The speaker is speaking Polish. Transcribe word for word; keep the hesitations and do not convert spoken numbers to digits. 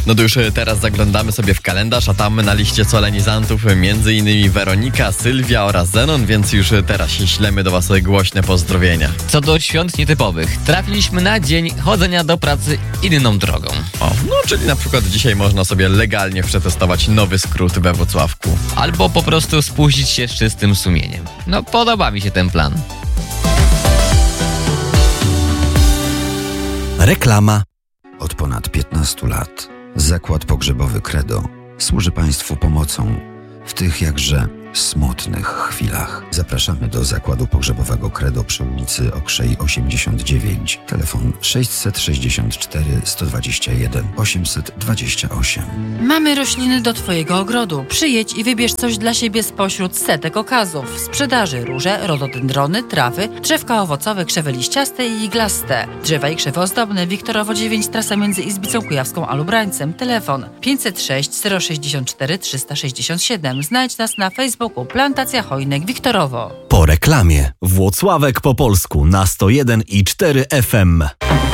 No to już teraz zaglądamy sobie w kalendarz, a tam na liście solenizantów między innymi Weronika, Sylwia oraz Zenon, więc już teraz ślemy do was głośne pozdrowienia. Co do świąt nietypowych, trafiliśmy na dzień chodzenia do pracy inną drogą. O, no czyli na przykład dzisiaj można sobie legalnie przetestować nowy skrót we Włocławku. Albo po prostu spuścić się z czystym sumieniem. No podoba mi się ten plan. Reklama. Od ponad piętnastu lat Zakład Pogrzebowy Credo służy Państwu pomocą w tych jakże smutnych chwilach. Zapraszamy do Zakładu Pogrzebowego Credo przy ulicy Okrzej osiemdziesiąt dziewięć. Telefon sześćset sześćdziesiąt cztery sto dwadzieścia jeden osiemset dwadzieścia osiem. Mamy rośliny do Twojego ogrodu. Przyjedź i wybierz coś dla siebie spośród setek okazów. W sprzedaży róże, rododendrony, trawy, drzewka owocowe, krzewy liściaste i iglaste. Drzewa i krzewy ozdobne. Wiktorowo dziewięć, trasa między Izbicą Kujawską a Lubrańcem. Telefon pięćset sześć zero sześćdziesiąt cztery trzysta sześćdziesiąt siedem. Znajdź nas na Facebooku Plantacja Hojnek Wiktorowo. Po reklamie. Włocławek po polsku na sto jeden i cztery F M.